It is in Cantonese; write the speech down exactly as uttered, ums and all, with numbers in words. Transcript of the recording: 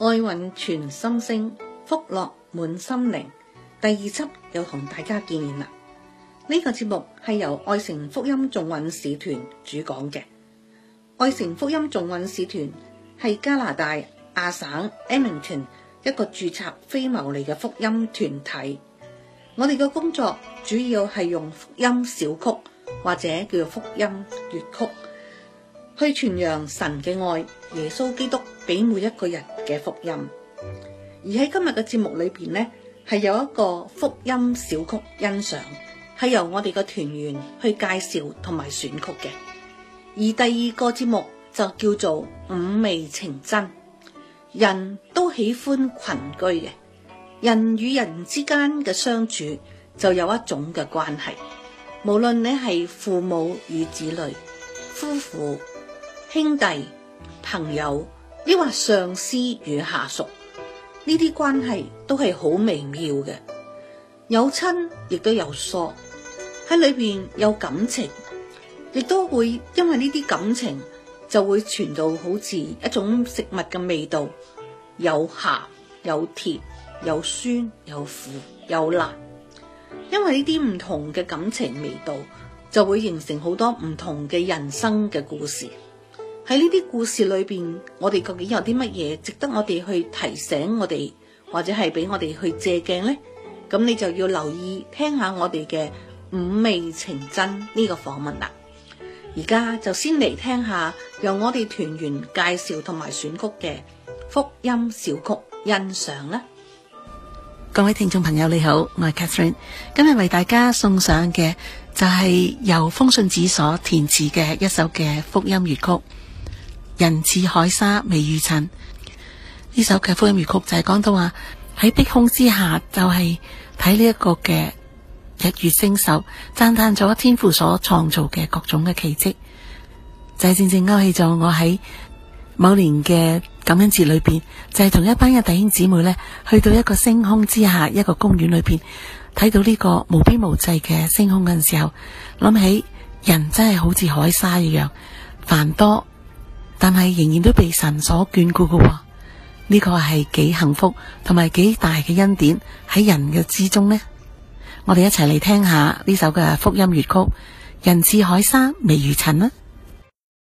愛運全心聲，福樂滿心靈。第二輯又同大家見面啦。呢、這個節目係由愛城福音眾運使團主講嘅。愛城福音眾運使團係加拿大亞省 Edmonton 一個註冊非牟利嘅福音團體。我哋嘅工作主要係用福音小曲或者叫做福音粵曲，去傳揚神嘅愛，耶穌基督俾每一個人嘅福音。而喺今日嘅節目裏邊呢，係有一個福音小曲欣賞，係由我哋嘅團員去介紹同埋選曲嘅。而第二個節目就叫做五味情真。人都喜歡群居嘅，人與人之間嘅相處就有一種嘅關係，無論你係父母與子女、夫婦、兄弟、朋友，抑或上司與下屬，呢啲關係都係好微妙嘅，有親亦都有疏，喺裏邊有感情，亦都會因為呢啲感情就會傳到好似一種食物嘅味道，有鹹有甜有酸有苦有辣，因為呢啲唔同嘅感情味道就會形成好多唔同嘅人生嘅故事。喺呢啲故事裏邊，我哋究竟有啲乜嘢值得我哋去提醒我哋，或者係俾我哋去借鏡呢？咁你就要留意聽下我哋嘅五味情真呢個訪問啦。而家就先嚟聽下由我哋團員介紹同埋選曲嘅福音小曲欣賞啦。 各位聽眾朋友你好，我係 Catherine， 今日為大家送上嘅就係由風信子所填詞嘅一首嘅福音粵曲。人似海沙未遇塵，呢首嘅福音粵曲就係講到話喺碧空之下，就係睇呢一個嘅日月星宿，讚嘆咗天父所創造嘅各種嘅奇蹟，就係正正勾起咗我喺某年嘅感恩節裏邊，就係同一班嘅弟兄姊妹呢，去到一個星空之下一個公園裏邊，睇到呢個無邊無際嘅星空嘅時候，諗起人真係好似海沙一樣繁多，但係仍然都被神所眷顧嘅。呢個係幾幸福同埋幾大嘅恩典喺人嘅之中呢。我哋一齊嚟聽下呢首嘅福音粵曲《人似海沙未遇塵》啦。